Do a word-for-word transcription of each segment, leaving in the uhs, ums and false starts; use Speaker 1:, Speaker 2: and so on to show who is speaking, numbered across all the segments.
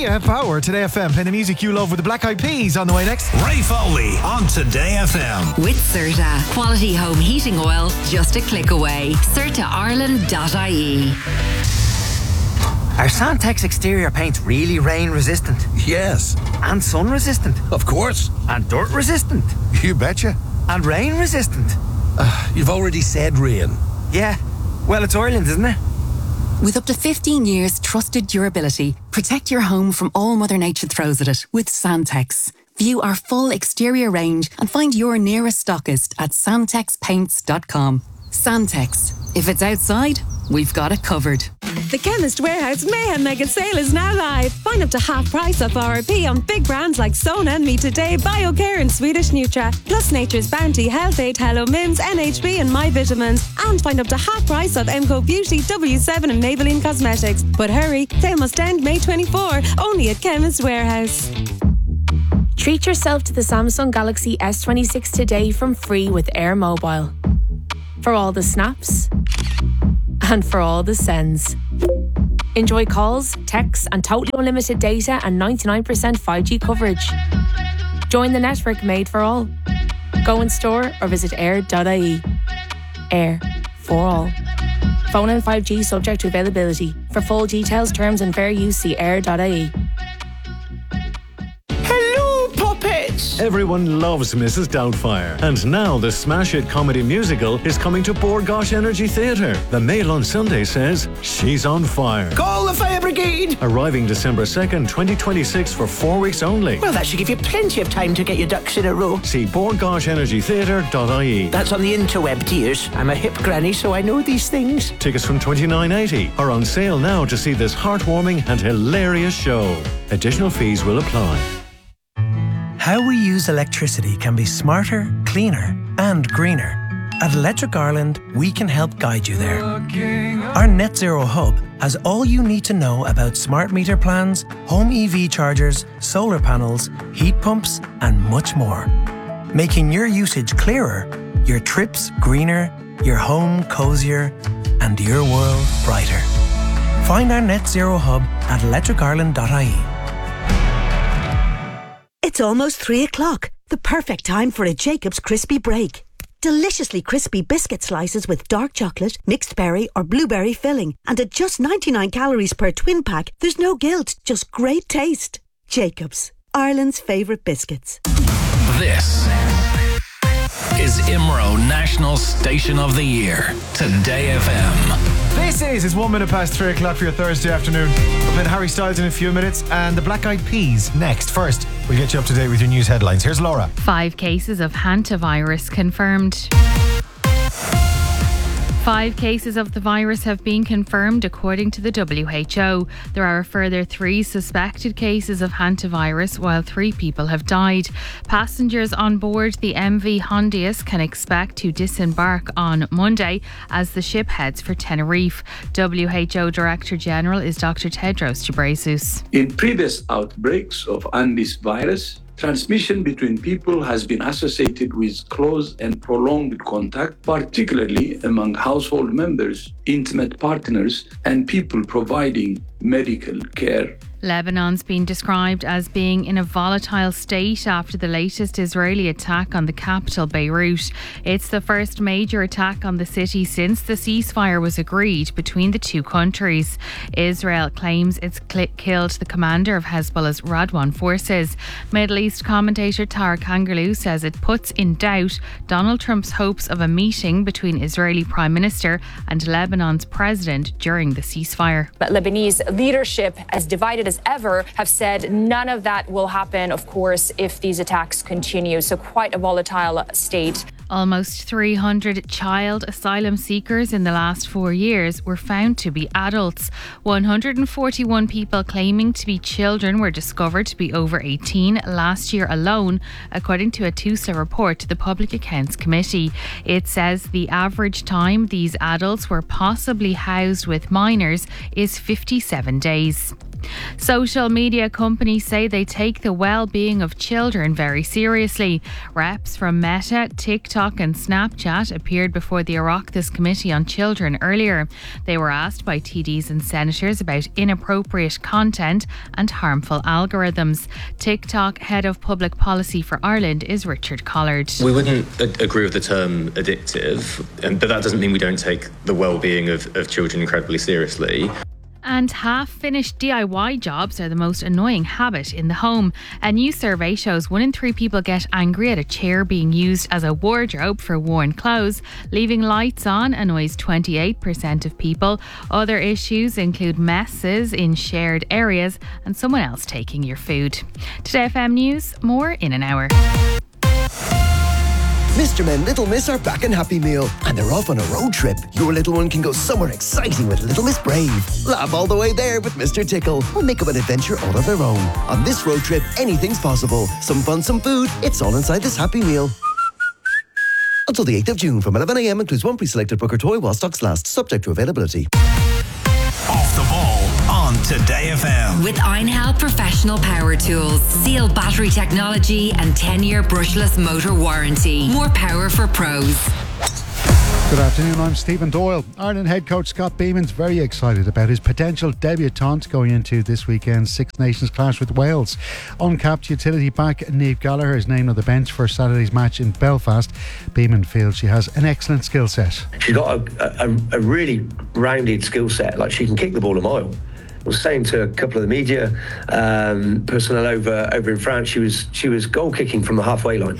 Speaker 1: Kia Power, Today F M. Playing the music you love with the Black Eyed Peas on the way next.
Speaker 2: Ray Foley on Today F M.
Speaker 3: With Serta. Quality home heating oil, just a click away. serta ireland dot I E.
Speaker 4: Are Santex exterior paints really rain resistant?
Speaker 5: Yes.
Speaker 4: And sun resistant?
Speaker 5: Of course.
Speaker 4: And dirt resistant?
Speaker 5: You betcha.
Speaker 4: And rain resistant?
Speaker 5: Uh, you've already said rain.
Speaker 4: Yeah. Well, it's Ireland, isn't it?
Speaker 6: With up to fifteen years trusted durability, protect your home from all Mother Nature throws at it with Santex. View our full exterior range and find your nearest stockist at santex paints dot com. Santex. If it's outside, we've got it covered.
Speaker 7: The Chemist Warehouse Mayhem Mega Sale is now live. Find up to half price off R R P on big brands like Sona and Me Today, BioCare and Swedish Nutra, plus Nature's Bounty, Health Aid, Hello Mims, N H B and My Vitamins. And find up to half price off M C O Beauty, W seven and Maybelline Cosmetics. But hurry, sale must end May twenty-fourth, only at Chemist Warehouse.
Speaker 8: Treat yourself to the Samsung Galaxy S twenty-six today from free with Air Mobile. For all the snaps and for all the sends. Enjoy calls, texts and totally unlimited data and ninety-nine percent five G coverage. Join the network made for all. Go in store or visit air dot I E. Air. For all. Phone and five G subject to availability. For full details, terms and fair use, see air dot I E.
Speaker 9: Everyone loves Missus Doubtfire. And now the smash hit comedy musical is coming to Bord Gáis Energy Theatre. The Mail on Sunday says she's on fire.
Speaker 10: Call the fire brigade!
Speaker 9: Arriving December second, twenty twenty-six for four weeks only.
Speaker 10: Well, that should give you plenty of time to get your ducks in a row.
Speaker 9: See bord gáis energy theatre dot I E.
Speaker 10: That's on the interweb, dears. I'm a hip granny, so I know these things.
Speaker 9: Tickets from twenty-nine eighty are on sale now to see this heartwarming and hilarious show. Additional fees will apply.
Speaker 11: How we use electricity can be smarter, cleaner and greener. At Electric Ireland, we can help guide you there. Our Net Zero Hub has all you need to know about smart meter plans, home E V chargers, solar panels, heat pumps and much more. Making your usage clearer, your trips greener, your home cozier and your world brighter. Find our Net Zero Hub at electric ireland dot I E.
Speaker 12: It's almost three o'clock, the perfect time for a Jacob's Crispy Break. Deliciously crispy biscuit slices with dark chocolate, mixed berry or blueberry filling. And at just ninety-nine calories per twin pack, there's no guilt, just great taste. Jacob's, Ireland's favourite biscuits.
Speaker 2: This is I M R O National Station of the Year. Today F M.
Speaker 1: This is, it's one minute past three o'clock for your Thursday afternoon. We're playing Harry Styles in a few minutes and the Black Eyed Peas next. First, we'll get you up to date with your news headlines. Here's Laura.
Speaker 13: Five cases of hantavirus confirmed. Five cases of the virus have been confirmed according to the W H O. There are a further three suspected cases of hantavirus, while three people have died. Passengers on board the M V Hondius can expect to disembark on Monday as the ship heads for Tenerife. W H O Director General is Doctor Tedros Ghebreyesus.
Speaker 14: In previous outbreaks of Andes virus, transmission between people has been associated with close and prolonged contact, particularly among household members, intimate partners, and people providing medical care.
Speaker 13: Lebanon's been described as being in a volatile state after the latest Israeli attack on the capital, Beirut. It's the first major attack on the city since the ceasefire was agreed between the two countries. Israel claims it's cl- killed the commander of Hezbollah's Radwan forces. Middle East commentator Tara Kangarloo says it puts in doubt Donald Trump's hopes of a meeting between Israeli Prime Minister and Lebanon's president during the ceasefire.
Speaker 15: But Lebanese leadership, as divided as ever, have said none of that will happen, of course, if these attacks continue. So quite a volatile state.
Speaker 13: Almost three hundred child asylum seekers in the last four years were found to be adults. one hundred forty-one people claiming to be children were discovered to be over eighteen last year alone, according to a TUSA report to the Public Accounts Committee. It says the average time these adults were possibly housed with minors is fifty-seven days. Social media companies say they take the well-being of children very seriously. Reps from Meta, TikTok and Snapchat appeared before the Oireachtas Committee on Children earlier. They were asked by T Ds and senators about inappropriate content and harmful algorithms. TikTok Head of Public Policy for Ireland is Richard Collard.
Speaker 16: We wouldn't a- agree with the term addictive, but that doesn't mean we don't take the well-being of, of children incredibly seriously.
Speaker 13: And half-finished D I Y jobs are the most annoying habit in the home. A new survey shows one in three people get angry at a chair being used as a wardrobe for worn clothes. Leaving lights on annoys twenty-eight percent of people. Other issues include messes in shared areas and someone else taking your food. Today F M News, more in an hour.
Speaker 17: Mister Men, Little Miss are back in Happy Meal and they're off on a road trip. Your little one can go somewhere exciting with Little Miss Brave. Laugh all the way there with Mister Tickle or make up an adventure all of their own. On this road trip, anything's possible. Some fun, some food. It's all inside this Happy Meal. Until the eighth of June from eleven a.m. includes one pre-selected Booker toy while stocks last, subject to availability.
Speaker 2: Off the ball on Today F M.
Speaker 3: With Einhell Professional Power Tools, Seal battery technology and ten-year brushless motor warranty. More power for pros.
Speaker 18: Good afternoon, I'm Stephen Doyle. Ireland head coach Scott Beamon's very excited about his potential debutante going into this weekend's Six Nations clash with Wales. Uncapped utility back Niamh Gallagher is named on the bench for Saturday's match in Belfast. Beamon feels she has an excellent skill set.
Speaker 19: She's got a, a, a really rounded skill set, like she can kick the ball a mile. I was saying to a couple of the media um, personnel over over in France, she was she was goal kicking from the halfway line.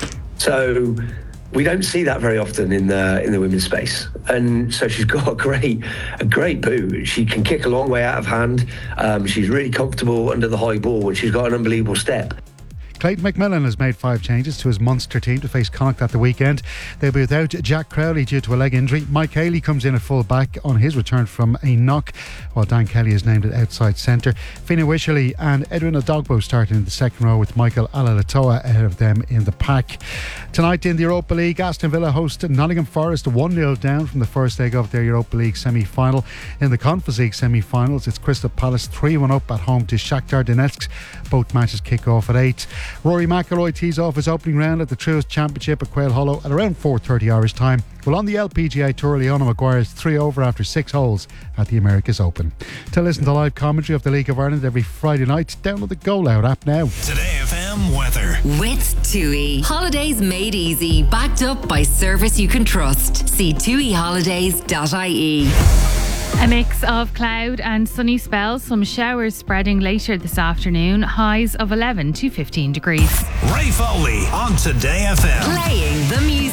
Speaker 19: So we don't see that very often in the in the women's space, and so she's got a great a great boot. She can kick a long way out of hand. Um, she's really comfortable under the high ball, and she's got an unbelievable step.
Speaker 18: Clayton McMillan has made five changes to his Munster team to face Connacht at the weekend. They'll be without Jack Crowley due to a leg injury. Mike Haley comes in at full back on his return from a knock, while Dan Kelly is named at outside centre. Fina Wycherley and Edwin Adogbo starting in the second row with Michael Alalatoa ahead of them in the pack. Tonight in the Europa League, Aston Villa host Nottingham Forest one nil down from the first leg of their Europa League semi-final. In the Conference League semi-finals, it's Crystal Palace three one up at home to Shakhtar Donetsk. Both matches kick off at eight. Rory McIlroy tees off his opening round at the Truist Championship at Quail Hollow at around four thirty Irish time. Well, on the L P G A Tour, Leona Maguire is three over after six holes at the Americas Open. To listen to live commentary of the League of Ireland every Friday night, download the Go Loud app now.
Speaker 2: Today F M weather.
Speaker 3: With TUI. Holidays made easy. Backed up by service you can trust. See tui holidays dot I E.
Speaker 13: A mix of cloud and sunny spells, some showers spreading later this afternoon, highs of eleven to fifteen degrees.
Speaker 2: Ray Foley on Today F M.
Speaker 3: Playing the music.